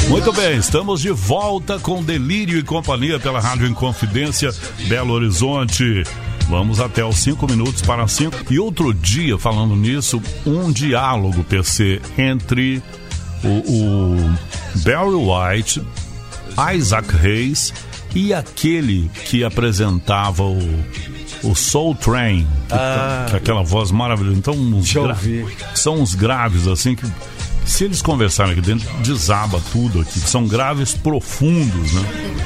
Muito bem, estamos de volta com Delírio e Companhia pela Rádio Inconfidência, Belo Horizonte. Vamos até os 5 minutos para 5. E outro dia, falando nisso, um diálogo, PC, entre o Barry White, Isaac Hayes e aquele que apresentava o Soul Train, que é aquela voz maravilhosa. Então, são uns graves assim que, se eles conversarem aqui dentro, desaba tudo aqui. São graves profundos, né?